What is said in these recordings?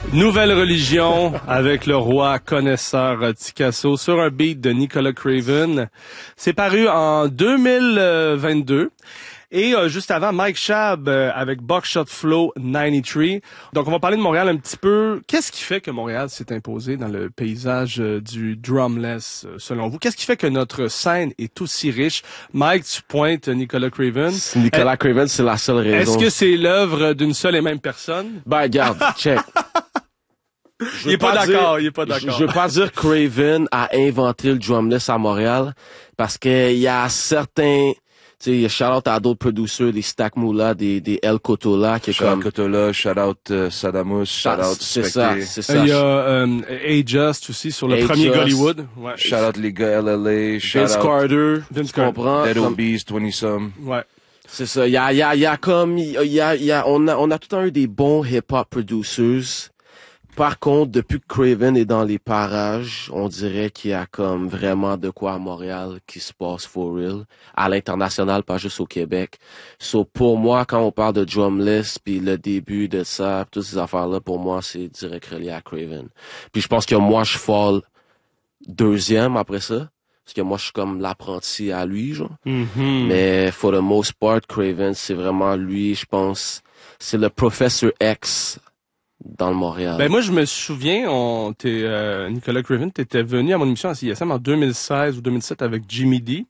Nouvelle religion avec le roi connaisseur Ticasso sur un beat de Nicolas Craven. C'est paru en 2022. Et juste avant, Mike Schaab avec Buckshot Flow 93. Donc, on va parler de Montréal un petit peu. Qu'est-ce qui fait que Montréal s'est imposé dans le paysage du drumless, selon vous? Qu'est-ce qui fait que notre scène est aussi riche? Mike, tu pointes Nicolas Craven. Nicolas Craven, c'est la seule raison. Est-ce que c'est l'œuvre d'une seule et même personne? Ben, regarde, check. Il est pas d'accord. Je veux pas dire Craven a inventé le drumless à Montréal, parce que il y a certains, tu sais, shout-out à d'autres producers, des Stack Moula, des El Cotola, qui est comme... Cotola, shout-out Sadamus, shout-out C'est ça. Il y a A-Just aussi sur le premier Gollywood. Ouais. Shout-out les gars LLA, Vince Carter, Vince tu comprends? Dead Comme- Obies, 20-some. Ouais. C'est ça. Il y a comme, on a tout le temps eu des bons hip-hop producers. Par contre, depuis que Craven est dans les parages, on dirait qu'il y a comme vraiment de quoi à Montréal qui se passe for real, à l'international, pas juste au Québec. So, pour moi, quand on parle de drumless, puis le début de ça, toutes ces affaires-là, pour moi, c'est direct relié à Craven. Puis je pense que moi, je fall deuxième après ça, parce que moi, je suis comme l'apprenti à lui, genre. Mm-hmm. Mais for the most part, Craven, c'est vraiment lui, je pense, c'est le Professor X dans le Montréal. Ben moi je me souviens, Nicolas Craven, t'étais venu à mon émission à CISM en 2016 ou 2007 avec Jimmy D.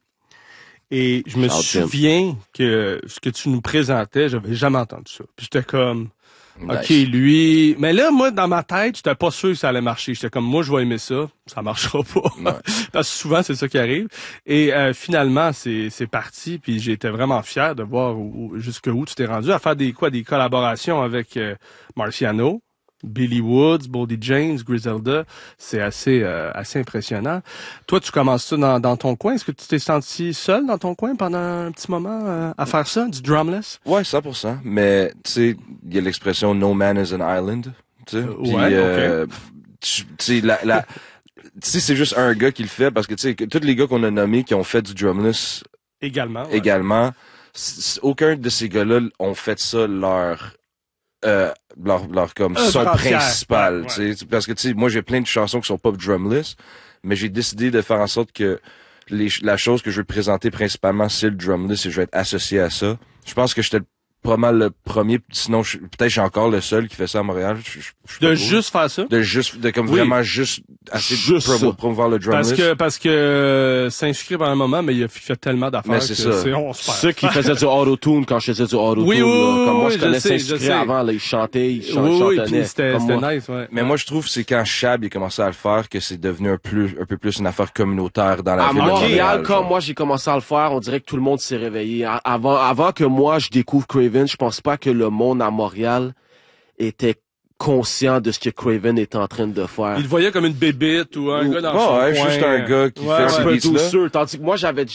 Et je me souviens que ce que tu nous présentais, j'avais jamais entendu ça. Puis j'étais comme, OK, lui... Mais là, moi, dans ma tête, j'étais pas sûr que ça allait marcher. J'étais comme, moi, je vais aimer ça. Ça marchera pas. Ouais. Parce que souvent, c'est ça qui arrive. Et finalement, c'est parti. Puis j'étais vraiment fier de voir jusqu'où tu t'es rendu à faire des collaborations avec Marciano, Billy Woods, Boldy James, Griselda. C'est assez impressionnant. Toi, tu commences ça dans ton coin. Est-ce que tu t'es senti seul dans ton coin pendant un petit moment à faire ça, du drumless? Ouais, 100%. Mais, tu sais, il y a l'expression "No man is an island", tu sais. Puis, ouais, OK. tu sais, tu sais, c'est juste un gars qui le fait, parce que, tu sais, tous les gars qu'on a nommés qui ont fait du drumless Également. Ouais. aucun de ces gars-là ont fait ça leur comme son principal, ouais. tu sais, parce que, tu sais, moi, j'ai plein de chansons qui sont pas drumless, mais j'ai décidé de faire en sorte que la chose que je veux présenter principalement, c'est le drumless, et je vais être associé à ça. Je pense que j'étais pas mal le premier, sinon peut-être je suis encore le seul qui fait ça à Montréal. Juste faire ça? Vraiment juste assez de promouvoir le drumless. Parce que s'inscrire à un moment, mais il a fait tellement d'affaires Mais que c'est ça. on se perd. Ceux qui faisaient du auto-tune quand je faisais du auto-tune, Oui, là, comme moi, oui, je connaissais je sais. Inscrit avant, là, ils chantaient, ils Oui, chantonnaient. puis c'était comme moi. nice, ouais. Mais moi, je trouve que c'est quand Schaab a commencé à le faire que c'est devenu un peu plus une affaire communautaire dans la À ville de Montréal, quand genre. moi j'ai commencé à le faire, on dirait que tout le monde s'est réveillé. Avant que moi je découvre Craven, je pense pas que le monde à Montréal était conscient de ce que Craven était en train de faire. Il le voyait comme une bébite ou un gars dans son coin. Juste un gars qui fait Un ces peu beats-là. douceur, tandis que moi j'avais